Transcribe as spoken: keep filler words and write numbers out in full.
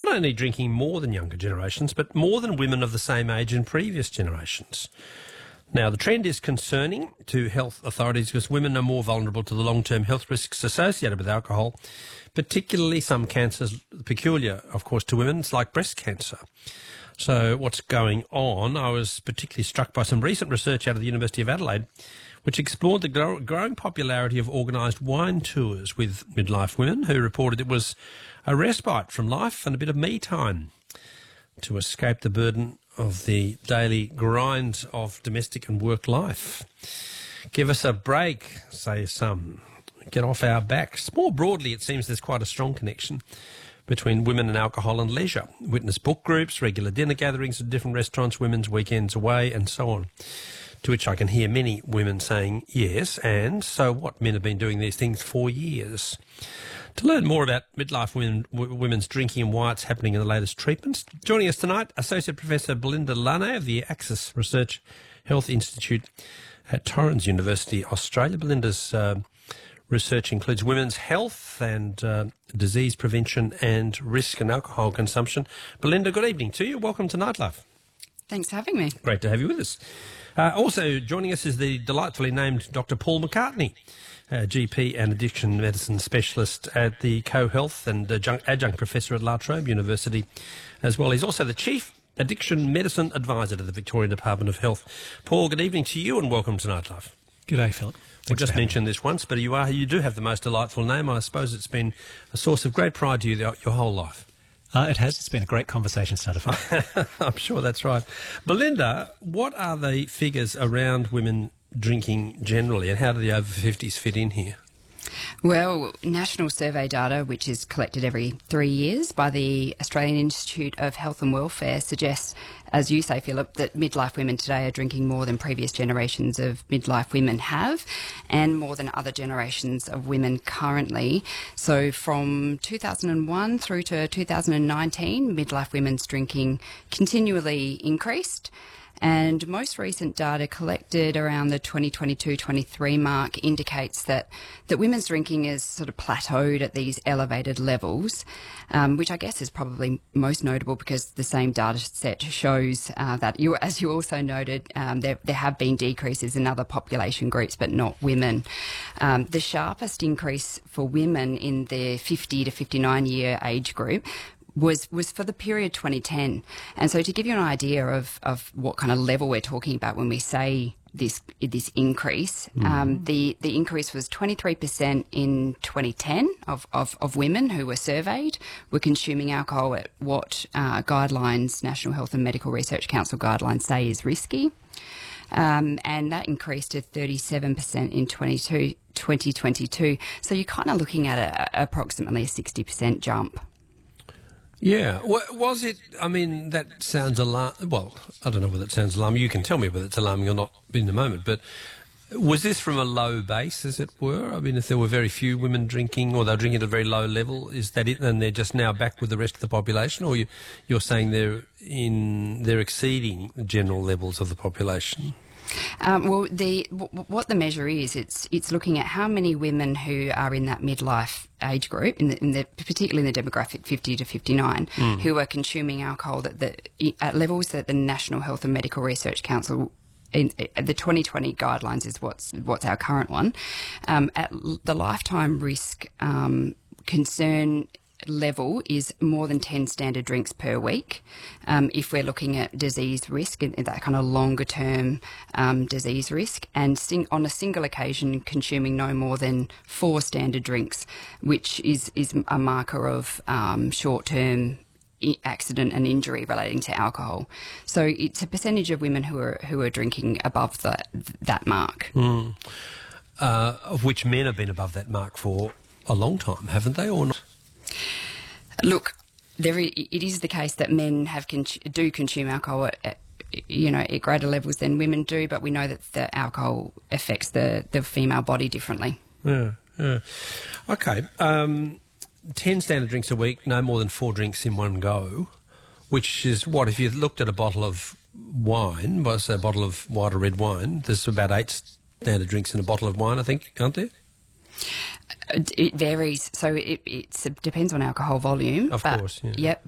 not only drinking more than younger generations, but more than women of the same age in previous generations. Now, the trend is concerning to health authorities because women are more vulnerable to the long-term health risks associated with alcohol, particularly some cancers peculiar, of course, to women, like breast cancer. So what's going on? I was particularly struck by some recent research out of the University of Adelaide, which explored the grow- growing popularity of organised wine tours with midlife women who reported it was a respite from life and a bit of me time to escape the burden of the daily grind of domestic and work life. Give us a break, say some. Get off our backs. More broadly, it seems there's quite a strong connection between women and alcohol and leisure. Witness book groups, regular dinner gatherings at different restaurants, women's weekends away, and so on. To which I can hear many women saying yes, and so what? Men have been doing these things for years. To learn more about midlife women, w- women's drinking and why it's happening in the latest treatments, joining us tonight, Associate Professor Belinda Lane of the Axis Research Health Institute at Torrens University, Australia. Belinda's uh, research includes women's health and uh, disease prevention and risk and alcohol consumption. Belinda, good evening to you. Welcome to Nightlife. Thanks for having me. Great to have you with us. Uh, also joining us is the delightfully named Doctor Paul McCartney, uh, G P and addiction medicine specialist at the Co-Health and adjunct, adjunct professor at La Trobe University as well. He's also the Chief Addiction Medicine Advisor to the Victorian Department of Health. Paul, good evening to you and welcome to Nightlife. Good day, Philip. We just mentioned this once, but you are you do have the most delightful name. I suppose it's been a source of great pride to you the, your whole life. Uh, it has. It's been a great conversation starter. I'm sure that's right. Belinda, what are the figures around women drinking generally, and how do the over fifties fit in here? Well, national survey data, which is collected every three years by the Australian Institute of Health and Welfare, suggests, as you say, Philip, that midlife women today are drinking more than previous generations of midlife women have, and more than other generations of women currently. So from two thousand one through to two thousand nineteen, midlife women's drinking continually increased. And most recent data collected around the twenty twenty-two twenty-three mark indicates that, that women's drinking is sort of plateaued at these elevated levels, um, which I guess is probably most notable because the same data set shows uh, that, you, as you also noted, um, there, there have been decreases in other population groups, but not women. Um, the sharpest increase for women in the fifty to fifty-nine year age group was was for the period twenty ten. And so to give you an idea of, of what kind of level we're talking about when we say this this increase, mm. um, the, the increase was twenty-three percent in twenty ten of, of, of women who were surveyed were consuming alcohol at what uh, guidelines, National Health and Medical Research Council guidelines say is risky. Um, and that increased to thirty-seven percent in twenty twenty-two. So you're kind of looking at a, approximately a sixty percent jump. Yeah. Was it, I mean, that sounds alarming. Well, I don't know whether it sounds alarming. You can tell me whether it's alarming or not in a moment. But was this from a low base, as it were? I mean, if there were very few women drinking or they're drinking at a very low level, is that it and they're just now back with the rest of the population? Or you, you're saying they're, in, they're exceeding the general levels of the population? Um, well, the w- what the measure is, it's it's looking at how many women who are in that midlife age group, in the, in the particularly in the demographic fifty to fifty-nine, mm. who are consuming alcohol that the, at levels that the National Health and Medical Research Council, in, in the twenty twenty guidelines is what's what's our current one, um, at the lifetime risk um, concern level is more than ten standard drinks per week. Um, if we're looking at disease risk, and that kind of longer term um, disease risk, and sing, on a single occasion consuming no more than four standard drinks, which is, is a marker of um, short term accident and injury relating to alcohol. So it's a percentage of women who are who are drinking above the, that mark. Mm. Uh, of which men have been above that mark for a long time, haven't they, or not? Look, there is, it is the case that men have con- do consume alcohol at, at, you know, at greater levels than women do, but we know that the alcohol affects the, the female body differently. Yeah, yeah. Okay. Um, ten standard drinks a week, no more than four drinks in one go, which is what, if you looked at a bottle of wine, well, say a bottle of white or red wine, there's about eight standard drinks in a bottle of wine, I think, aren't there? It varies. So it, it depends on alcohol volume. Of but, course, yeah. Yep.